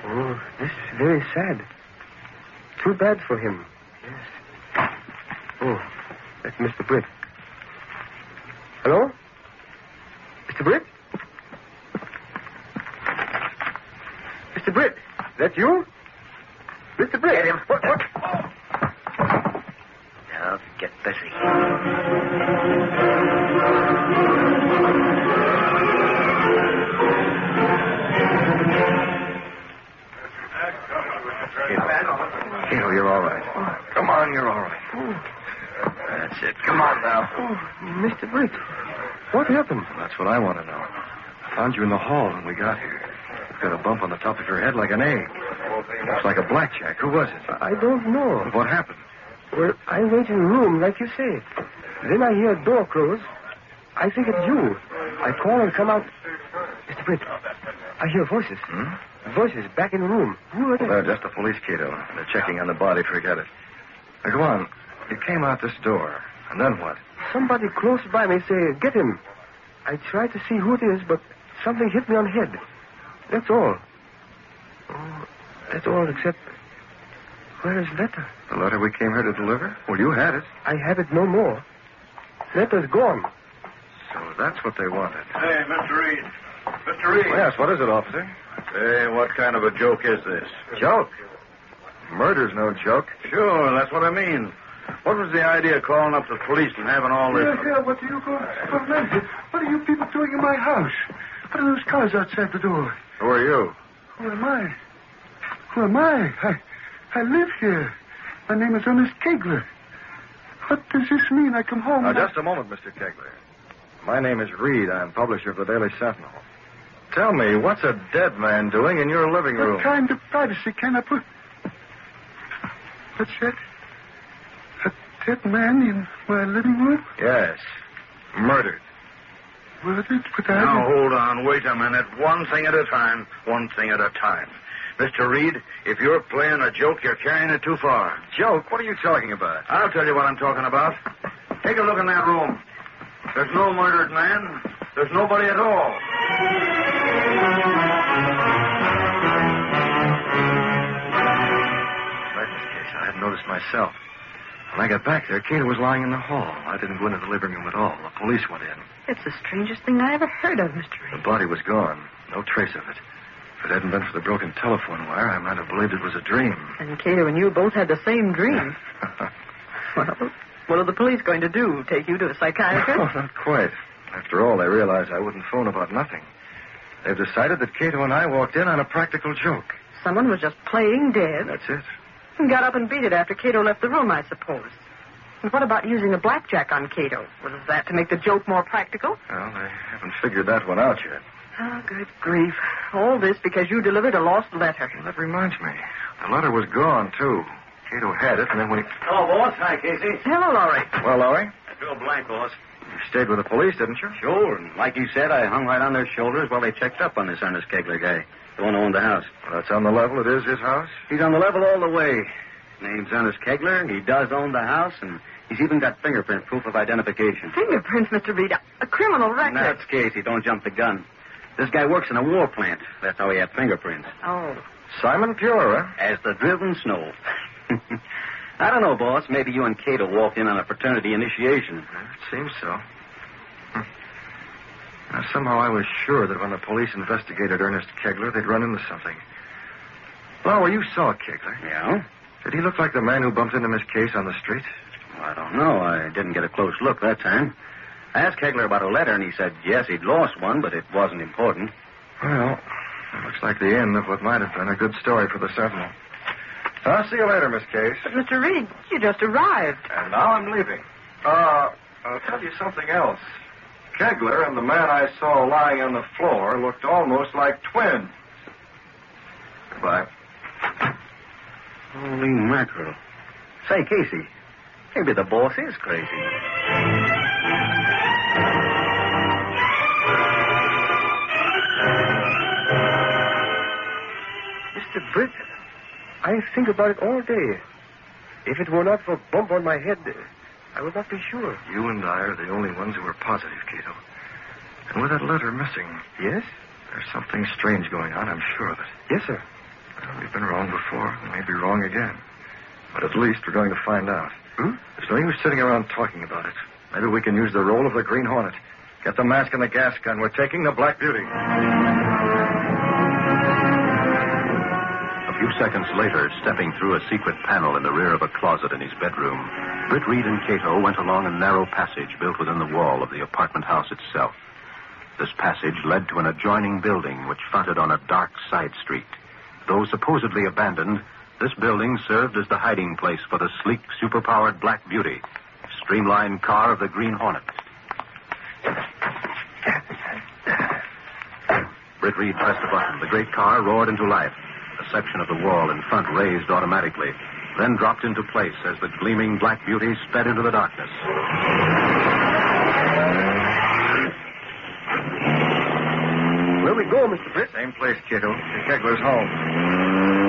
Oh, this is very sad. Too bad for him. Yes. Oh, that's Mr. Britt. Hello? Mr. Britt? Mr. Britt, that you? Mr. Britt. Get him. What? Now, get busy. Cato, you're all right. Come on, you're all right. That's it. Come on now. Oh, Mr. Britt, what happened? That's what I want to know. I found you in the hall when we got here. You've got a bump on the top of your head like an egg. Looks like a blackjack. Who was it? I don't know. What happened? Well, I wait in the room, like you say. Then I hear a door close. I think it's you. I call and come out. Mr. Britt, I hear voices. Voices back in the room. Who are they? They're just the police, Cato. They're checking on the body. Forget it. Now, go on. You came out this door. And then what? Somebody close by me say, get him. I tried to see who it is, but something hit me on the head. That's all. Oh, that's all except... Where is letter? The letter we came here to deliver? Well, you had it. I have it no more. Letter's gone. So that's what they wanted. Hey, Mr. Reed. Mr. Reed. Yes, what is it, officer? Hey, what kind of a joke is this? Joke? Murder's no joke. Sure, that's what I mean. What was the idea of calling up the police and having all this... Yeah, what do you go for? What are you people doing in my house? What are those cars outside the door? Who are you? Who am I? Who am I? I live here. My name is Ernest Kegler. What does this mean? I come home... Now, just a moment, Mr. Kegler. My name is Reed. I'm publisher of the Daily Sentinel. Tell me, what's a dead man doing in your living room? What kind of privacy can I put... What's that? A dead man in my living room? Yes. Murdered. Murdered? But I... Now, hold on. Wait a minute. One thing at a time. One thing at a time. Mr. Reed, if you're playing a joke, you're carrying it too far. Joke? What are you talking about? I'll tell you what I'm talking about. Take a look in that room. There's no murdered man. There's nobody at all. Right, Miss Case. I hadn't noticed myself. When I got back there, Cato was lying in the hall. I didn't go into the living room at all. The police went in. It's the strangest thing I ever heard of, Mr. Reed. The body was gone. No trace of it. If it hadn't been for the broken telephone wire, I might have believed it was a dream. And Cato and you both had the same dream. Well, what are the police going to do? Take you to a psychiatrist? No, not quite. After all, they realized I wouldn't phone about nothing. They've decided that Cato and I walked in on a practical joke. Someone was just playing dead That's it. and got up and beat it after Cato left the room, I suppose. And what about using a blackjack on Cato? Was that to make the joke more practical? Well, they haven't figured that one out yet. Oh, good grief. All this because you delivered a lost letter. Well, that reminds me. The letter was gone, too. Cato had it, and then we... Hello, boss. Hi, Casey. Hello, Laurie. Well, Laurie, I feel blank, boss. you stayed with the police, didn't you? Sure, and like you said, I hung right on their shoulders while they checked up on this Ernest Kegler guy, the one who owned the house. Well, that's on the level. It is his house. He's on the level all the way. Name's Ernest Kegler. He does own the house, and he's even got fingerprint proof of identification. Fingerprints, Mr. Reed. A criminal record. And that's Casey. Don't jump the gun. This guy works in a war plant. That's how he had fingerprints. Oh. Simon Pure, huh? As the driven snow. I don't know, boss. Maybe you and Cato walked in on a fraternity initiation. It seems so. Now, somehow I was sure that when the police investigated Ernest Kegler, they'd run into something. Laurie, you saw Kegler. Yeah? Did he look like the man who bumped into Miss Case on the street? Well, I don't know. I didn't get a close look that time. I asked Kegler about a letter, and he said, yes, he'd lost one, but it wasn't important. Well, it looks like the end of what might have been a good story for the Sentinel. I'll see you later, Miss Case. But, Mr. Reed, you just arrived. And now I'm leaving. I'll tell you something else. Kegler and the man I saw lying on the floor looked almost like twins. Goodbye. Holy mackerel. Say, Casey, maybe the boss is crazy. Mr. Britt, I think about it all day. If it were not for a bump on my head, I would not be sure. You and I are the only ones who are positive, Cato. And with that letter missing, Yes? there's something strange going on, I'm sure of it. Yes, sir. We've been wrong before, and may be wrong again. But at least we're going to find out. There's no use sitting around talking about it. Maybe we can use the role of the Green Hornet. Get the mask and the gas gun. We're taking the Black Beauty. A few seconds later, stepping through a secret panel in the rear of a closet in his bedroom, Britt Reed and Cato went along a narrow passage built within the wall of the apartment house itself. This passage led to an adjoining building which fronted on a dark side street. Though supposedly abandoned, this building served as the hiding place for the sleek, superpowered Black Beauty, streamlined car of the Green Hornet. Britt Reed pressed a button. The great car roared into life. A section of the wall in front raised automatically, then dropped into place as the gleaming Black Beauty sped into the darkness. Where we go, Mr. Britt? Same place, kiddo. To Kegler's home.